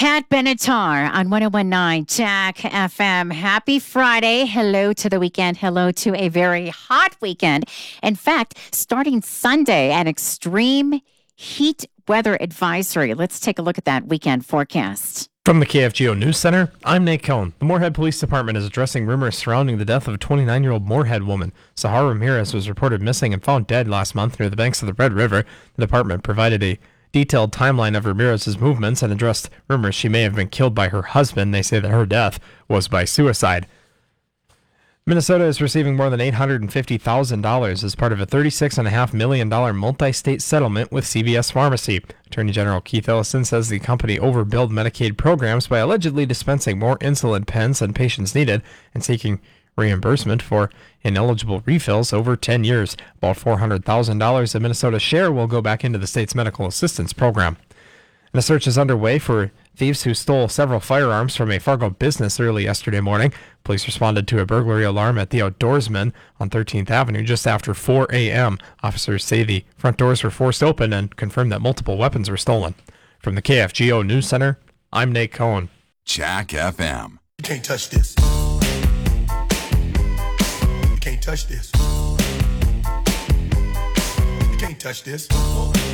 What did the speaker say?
Pat Benatar on 1019 Jack FM. Happy Friday. Hello to the weekend. Hello to a very hot weekend. In fact, starting Sunday, an extreme heat weather advisory. Let's take a look at that weekend forecast. From the KFGO News Center, I'm Nate Cohn. The Moorhead Police Department is addressing rumors surrounding the death of a 29-year-old Moorhead woman. Sahara Ramirez was reported missing and found dead last month near the banks of the Red River. The department provided a detailed timeline of Ramirez's movements and addressed rumors she may have been killed by her husband. They say that her death was by suicide. Minnesota is receiving more than $850,000 as part of a $36.5 million multi-state settlement with CVS Pharmacy. Attorney General Keith Ellison says the company overbilled Medicaid programs by allegedly dispensing more insulin pens than patients needed and seeking reimbursement for ineligible refills over 10 years. About $400,000 of Minnesota's share will go back into the state's medical assistance program. And a search is underway for thieves who stole several firearms from a Fargo business early yesterday morning. Police responded to a burglary alarm at the Outdoorsman on 13th Avenue just after 4 a.m. Officers say the front doors were forced open and confirmed that multiple weapons were stolen. From the KFGO News Center, I'm Nate Cohn. Jack FM. You can't touch this. You can't touch this. You can't touch this.